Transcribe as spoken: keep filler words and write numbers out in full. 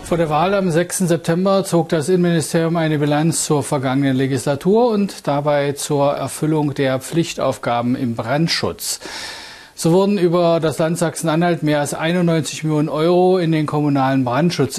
Vor der Wahl am sechsten September zog das Innenministerium eine Bilanz zur vergangenen Legislatur und dabei zur Erfüllung der Pflichtaufgaben im Brandschutz. So wurden über das Land Sachsen-Anhalt mehr als einundneunzig Millionen Euro in den kommunalen Brandschutz